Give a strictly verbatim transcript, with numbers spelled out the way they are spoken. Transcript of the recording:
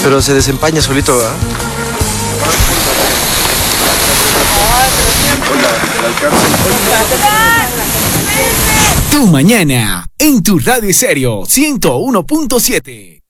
Pero se desempaña solito, ¿verdad? Tu mañana en tu radio serio ciento uno punto siete.